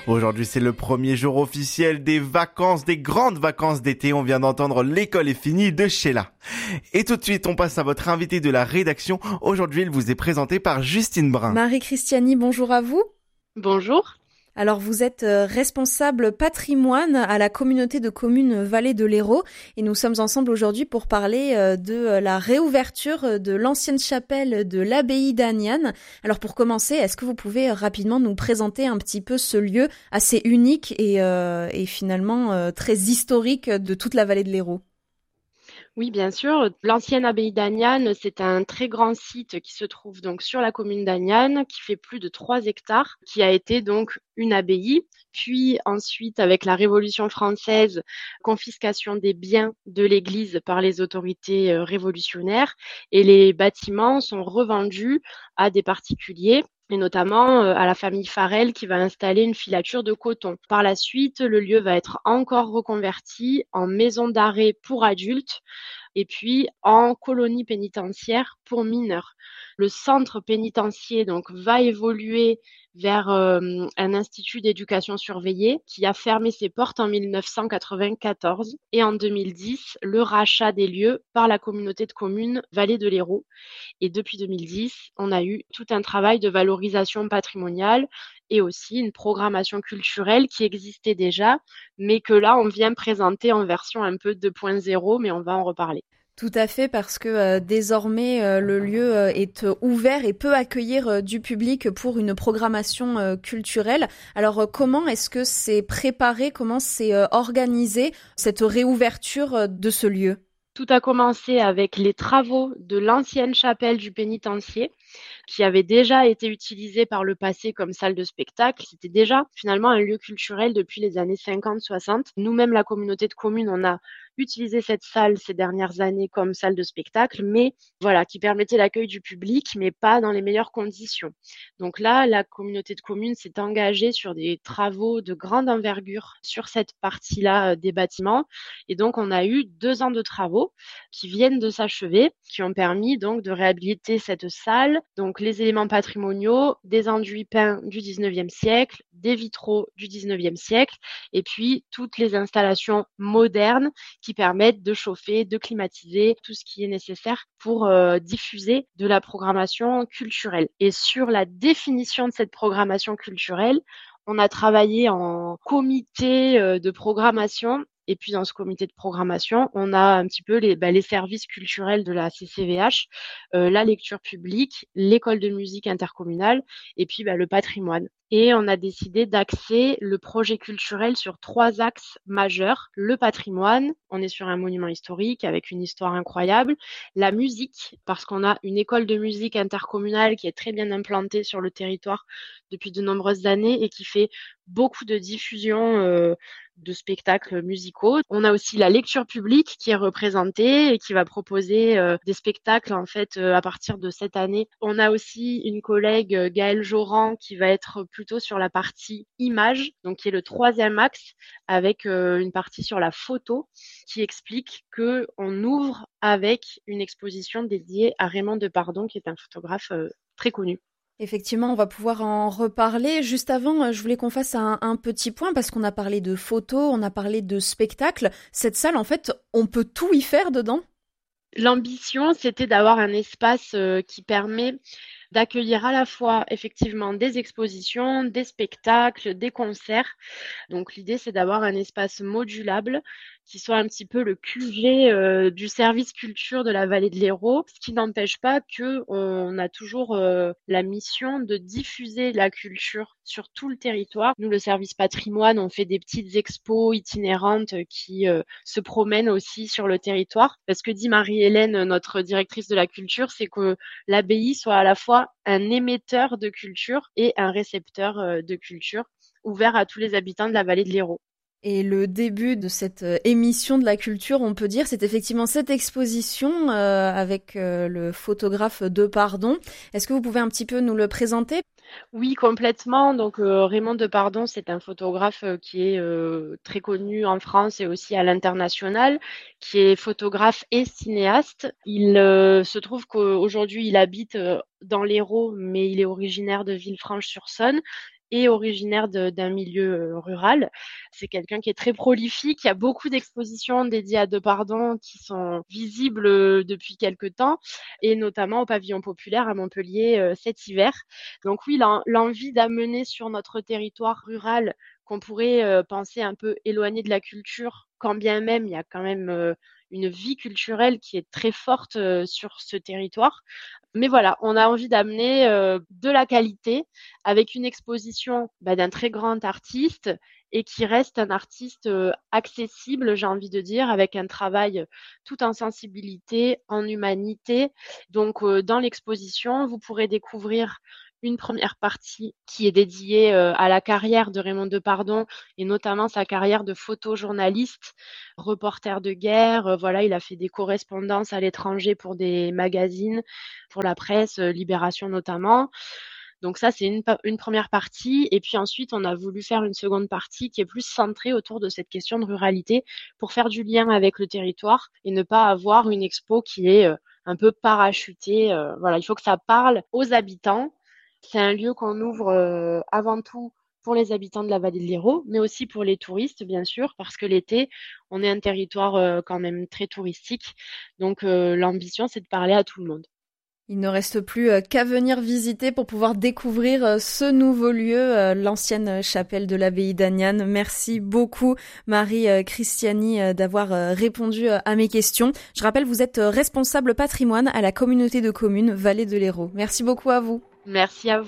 Aujourd'hui, c'est le premier jour officiel des vacances, des grandes vacances d'été. On vient d'entendre L'école est finie de Sheila. Et tout de suite, on passe à votre invité de la rédaction. Aujourd'hui, il vous est présenté par Justine Brun. Marie Christiani, bonjour à vous. Bonjour. Alors vous êtes responsable patrimoine à la communauté de communes Vallée de l'Hérault et nous sommes ensemble aujourd'hui pour parler de la réouverture de l'ancienne chapelle de l'abbaye d'Aniane. Alors pour commencer, est-ce que vous pouvez rapidement nous présenter un petit peu ce lieu assez unique et finalement très historique de toute la Vallée de l'Hérault ? Oui, bien sûr. L'ancienne abbaye d'Aniane, c'est un très grand site qui se trouve donc sur la commune d'Aniane, qui fait plus de 3 hectares, qui a été donc une abbaye. Puis ensuite, avec la Révolution française, confiscation des biens de l'église par les autorités révolutionnaires et les bâtiments sont revendus à des particuliers et notamment à la famille Farel qui va installer une filature de coton. Par la suite, le lieu va être encore reconverti en maison d'arrêt pour adultes et puis en colonie pénitentiaire pour mineurs. Le centre pénitentiaire donc va évoluer vers un institut d'éducation surveillée qui a fermé ses portes en 1994 et en 2010, le rachat des lieux par la communauté de communes Vallée de l'Hérault. Et depuis 2010, on a eu tout un travail de valorisation patrimoniale et aussi une programmation culturelle qui existait déjà, mais que là, on vient présenter en version un peu 2.0, mais on va en reparler. Tout à fait, parce que désormais le lieu est ouvert et peut accueillir du public pour une programmation culturelle. Alors comment est-ce que c'est préparé, comment c'est organisé cette réouverture de ce lieu ? Tout a commencé avec les travaux de l'ancienne chapelle du pénitencier qui avait déjà été utilisée par le passé comme salle de spectacle. C'était déjà finalement un lieu culturel depuis les années 50-60. Nous-mêmes, la communauté de communes, on a utilisé cette salle ces dernières années comme salle de spectacle, mais voilà, qui permettait l'accueil du public, mais pas dans les meilleures conditions. Donc là, la communauté de communes s'est engagée sur des travaux de grande envergure sur cette partie-là des bâtiments. Et donc, on a eu 2 ans de travaux qui viennent de s'achever, qui ont permis donc de réhabiliter cette salle. Donc, les éléments patrimoniaux, des enduits peints du 19e siècle, des vitraux du 19e siècle, et puis toutes les installations modernes qui permettent de chauffer, de climatiser, tout ce qui est nécessaire pour diffuser de la programmation culturelle. Et sur la définition de cette programmation culturelle, on a travaillé en comité de programmation. Et puis, dans ce comité de programmation, on a un petit peu les services culturels de la CCVH, la lecture publique, l'école de musique intercommunale et puis le patrimoine. Et on a décidé d'axer le projet culturel sur 3 axes majeurs. Le patrimoine, on est sur un monument historique avec une histoire incroyable. La musique, parce qu'on a une école de musique intercommunale qui est très bien implantée sur le territoire depuis de nombreuses années et qui fait beaucoup de diffusion de spectacles musicaux. On a aussi la lecture publique qui est représentée et qui va proposer des spectacles en fait à partir de cette année. On a aussi une collègue Gaëlle Joran qui va être plutôt sur la partie image, donc qui est le 3e axe avec une partie sur la photo qui explique que on ouvre avec une exposition dédiée à Raymond Depardon qui est un photographe très connu. Effectivement, on va pouvoir en reparler. Juste avant, je voulais qu'on fasse un petit point parce qu'on a parlé de photos, on a parlé de spectacles. Cette salle, en fait, on peut tout y faire dedans ? L'ambition, c'était d'avoir un espace qui permet d'accueillir à la fois effectivement des expositions, des spectacles, des concerts. Donc l'idée, c'est d'avoir un espace modulable qui soit un petit peu le QG du service culture de la Vallée de l'Hérault, ce qui n'empêche pas qu'on a toujours la mission de diffuser la culture sur tout le territoire. Nous, le service patrimoine, on fait des petites expos itinérantes qui se promènent aussi sur le territoire. Parce que dit Marie-Hélène, notre directrice de la culture, c'est que l'abbaye soit à la fois un émetteur de culture et un récepteur de culture ouvert à tous les habitants de la Vallée de l'Hérault. Et le début de cette émission de la culture, on peut dire, c'est effectivement cette exposition avec le photographe Depardon. Est-ce que vous pouvez un petit peu nous le présenter ? Oui, complètement. Donc, Raymond Depardon, c'est un photographe qui est très connu en France et aussi à l'international, qui est photographe et cinéaste. Il se trouve qu'aujourd'hui, il habite dans l'Hérault, mais il est originaire de Villefranche-sur-Saône. est originaire d'un milieu rural. C'est quelqu'un qui est très prolifique. Il y a beaucoup d'expositions dédiées à Depardon qui sont visibles depuis quelque temps, et notamment au pavillon populaire à Montpellier cet hiver. Donc oui, l'envie d'amener sur notre territoire rural qu'on pourrait penser un peu éloigné de la culture, quand bien même il y a quand même une vie culturelle qui est très forte sur ce territoire. Mais voilà, on a envie d'amener de la qualité avec une exposition d'un très grand artiste et qui reste un artiste accessible, j'ai envie de dire, avec un travail tout en sensibilité, en humanité. Donc, dans l'exposition, vous pourrez découvrir une première partie qui est dédiée à la carrière de Raymond Depardon et notamment sa carrière de photojournaliste, reporter de guerre. Voilà, il a fait des correspondances à l'étranger pour des magazines, pour la presse, Libération notamment. Donc ça, c'est une première partie. Et puis ensuite, on a voulu faire une seconde partie qui est plus centrée autour de cette question de ruralité pour faire du lien avec le territoire et ne pas avoir une expo qui est un peu parachutée. Voilà, il faut que ça parle aux habitants. C'est un lieu qu'on ouvre avant tout pour les habitants de la vallée de l'Hérault, mais aussi pour les touristes, bien sûr, parce que l'été, on est un territoire quand même très touristique. Donc, l'ambition, c'est de parler à tout le monde. Il ne reste plus qu'à venir visiter pour pouvoir découvrir ce nouveau lieu, l'ancienne chapelle de l'abbaye d'Aniane. Merci beaucoup Marie Cristiani d'avoir répondu à mes questions. Je rappelle, vous êtes responsable patrimoine à la communauté de communes Vallée de l'Hérault. Merci beaucoup à vous. Merci à vous.